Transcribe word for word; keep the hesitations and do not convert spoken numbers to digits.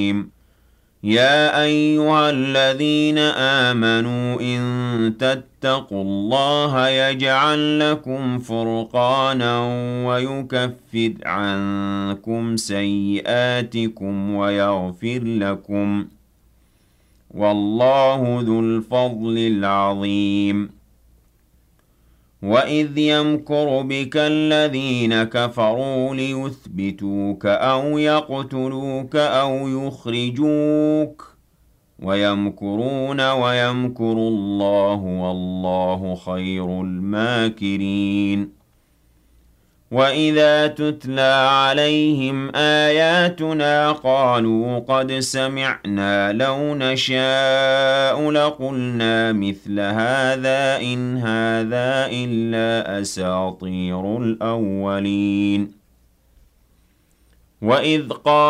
يا أيها الذين آمنوا إن تتقوا الله يجعل لكم فرقانا ويكفر عنكم سيئاتكم ويغفر لكم والله ذو الفضل العظيم وإذ يمكر بك الذين كفروا ليثبتوك أو يقتلوك أو يخرجوك ويمكرون ويمكر الله والله خير الماكرين وإذا تتلى عليهم آياتنا قالوا قد سمعنا لو نشاء لقلنا مثل هذا إن هذا إلا أساطير الأولين وإذ قال